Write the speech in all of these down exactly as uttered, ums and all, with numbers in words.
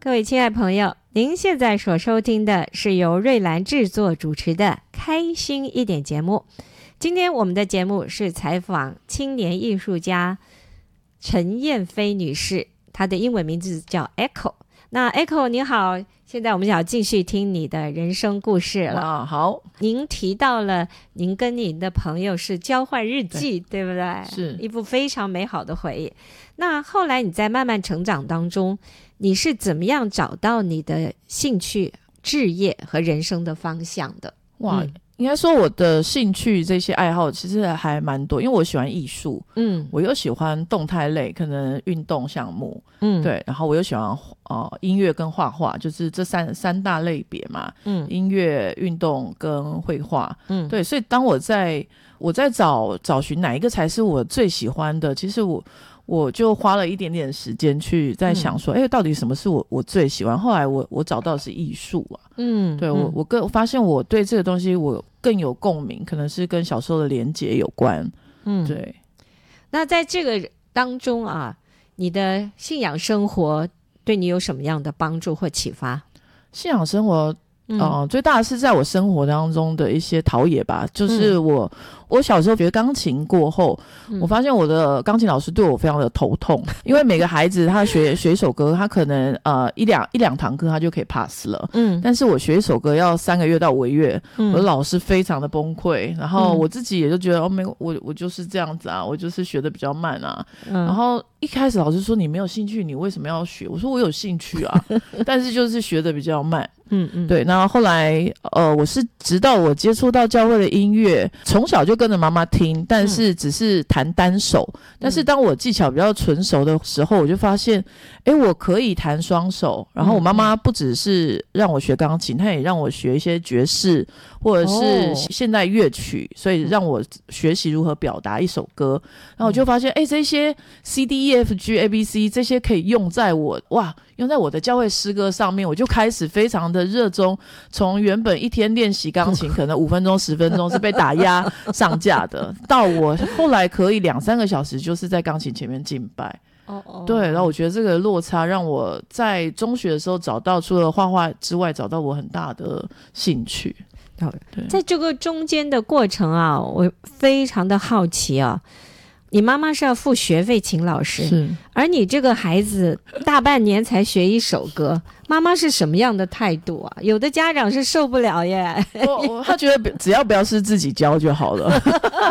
各位亲爱朋友，您现在所收听的是由瑞兰制作主持的开心一点节目。今天我们的节目是采访青年艺术家陈燕飞女士，她的英文名字叫 Echo。 那 Echo 你好，现在我们想要继续听你的人生故事了。 啊，好。 您提到了您跟您的朋友是交换日记， 对, 对不对？ 是一部非常美好的回忆。那后来你在慢慢成长当中，你是怎么样找到你的兴趣、志业和人生的方向的？ 哇、 嗯、 应该说我的兴趣这些爱好其实还蛮多，因为我喜欢艺术，嗯，我又喜欢动态类，可能运动项目，嗯，对，然后我又喜欢呃音乐跟画画，就是这三三大类别嘛，嗯，音乐、运动跟绘画，嗯，对，所以当我在我在找找寻哪一个才是我最喜欢的，其实我。我就花了一点点时间去在想说，哎、嗯，到底什么是我我最喜欢？后来我我找到的是艺术啊，嗯，对我我更发现我对这个东西我更有共鸣，可能是跟小时候的连结有关，嗯，对。 那在这个当中啊，你的信仰生活对你有什么样的帮助或启发？ 信仰生活。嗯呃、最大的是在我生活当中的一些陶冶吧，就是我、嗯、我小时候学钢琴过后、嗯、我发现我的钢琴老师对我非常的头痛，因为每个孩子他学学一首歌，他可能呃一两一两堂课他就可以 pass 了，嗯，但是我学一首歌要三个月到五个月、嗯、我的老师非常的崩溃，然后我自己也就觉得、嗯、哦没我我就是这样子啊，我就是学的比较慢啊、嗯、然后一开始老师说你没有兴趣你为什么要学，我说我有兴趣啊但是就是学的比较慢，嗯嗯，对，那后来呃，我是直到我接触到教会的音乐，从小就跟着妈妈听，但是只是弹单手、嗯、但是当我技巧比较纯熟的时候，我就发现哎，我可以弹双手，然后我妈妈不只是让我学钢琴，她也让我学一些爵士或者是现代乐曲、哦、所以让我学习如何表达一首歌，然后我就发现哎，这些 C D E F G A B C 这些可以用在我哇用在我的教会诗歌上面，我就开始非常的热衷，从原本一天练习钢琴可能五分钟十分钟是被打压上架的到我后来可以两三个小时就是在钢琴前面敬拜，哦哦，对，然后我觉得这个落差让我在中学的时候找到除了画画之外找到我很大的兴趣。 在这个中间的过程啊，我非常的好奇啊，你妈妈是要付学费请老师，是，而你这个孩子大半年才学一首歌，妈妈是什么样的态度啊？有的家长是受不了耶， 我我他觉得只要不要是自己教就好了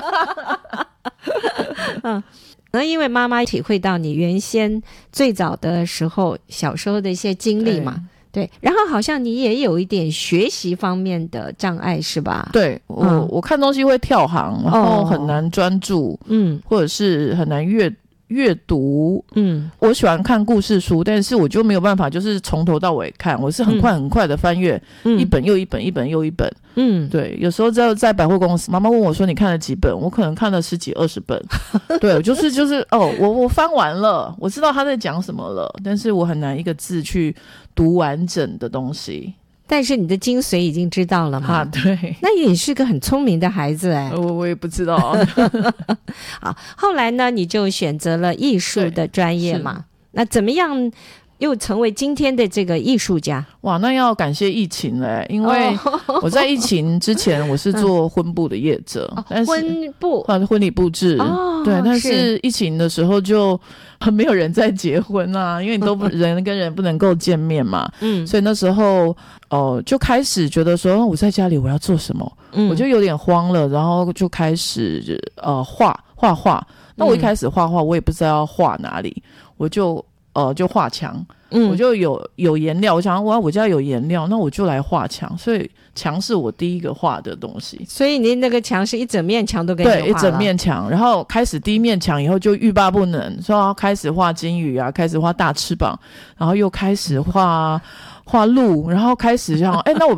嗯，可能因为妈妈体会到你原先最早的时候小时候的一些经历嘛，对，然后好像你也有一点学习方面的障碍是吧？ 对，我、嗯、我看东西会跳行，然后很难专注，嗯，或者是很难阅阅读，嗯，我喜欢看故事书，但是我就没有办法就是从头到尾看，我是很快很快的翻阅、嗯、一本又一本一本又一本，嗯，对，有时候在在百货公司妈妈问我说你看了几本，我可能看了十几二十本对，就是就是哦我我翻完了，我知道他在讲什么了，但是我很难一个字去读完整的东西， 但是你的精髓已经知道了嘛？ 啊，对， 那你是个很聪明的孩子哎， 我我也不知道好，后来呢，你就选择了艺术的专业嘛？那怎么样又成为今天的这个艺术家？ 哇，那要感谢疫情嘞，因为我在疫情之前我是做婚布的业者， 嗯、 但是婚布啊婚礼布置、哦，对，但是疫情的时候就没有人在结婚啊，因为你都人跟人不能够见面嘛，嗯，所以那时候哦、呃、就开始觉得说我在家里我要做什么、嗯、我就有点慌了，然后就开始呃画画画。那我一开始画画我也不知道要画哪里，我就呃就画墙，嗯，我就有有颜料，我想哇我家有颜料，那我就来画墙，所以墙是我第一个画的东西。 所以你那个墙是一整面墙都给你画了？ 对，一整面墙，然后开始第一面墙以后就欲罢不能，说要开始画金鱼啊，开始画大翅膀，然后又开始画画鹿，然后开始想哎，那我